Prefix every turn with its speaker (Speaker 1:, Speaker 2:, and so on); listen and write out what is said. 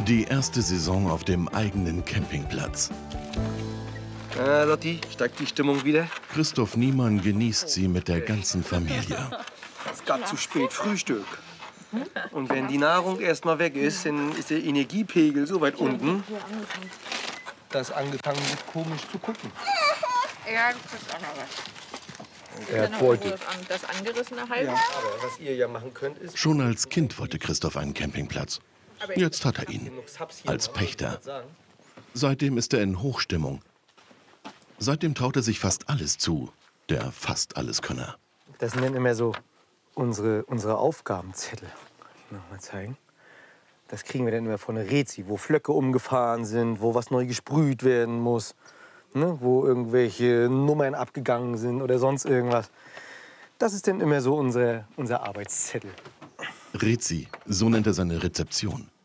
Speaker 1: Die erste Saison auf dem eigenen Campingplatz.
Speaker 2: Lotti, steigt die Stimmung wieder?
Speaker 1: Christoph Niemann genießt sie mit der ganzen Familie.
Speaker 2: Es gab zu spät Frühstück. Und wenn die Nahrung erst mal weg ist, dann ist der Energiepegel so weit unten, dass angefangen wird, komisch zu gucken.
Speaker 3: Ja, das ist auch noch was.
Speaker 2: Er hat Beute.
Speaker 3: Das angerissene halten.
Speaker 2: Ja, aber was ihr ja machen könnt, ist...
Speaker 1: Schon als Kind wollte Christoph einen Campingplatz. Jetzt hat er ihn. Als Pächter. Seitdem ist er in Hochstimmung. Seitdem traut er sich fast alles zu. Der Fast-Alles-Könner.
Speaker 2: Das sind dann immer so unsere Aufgabenzettel. Noch mal zeigen. Das kriegen wir dann immer von der Rezi, wo Flöcke umgefahren sind, wo was neu gesprüht werden muss, ne? Wo irgendwelche Nummern abgegangen sind oder sonst irgendwas. Das ist dann immer so unser Arbeitszettel.
Speaker 1: Rezi, so nennt er seine Rezeption.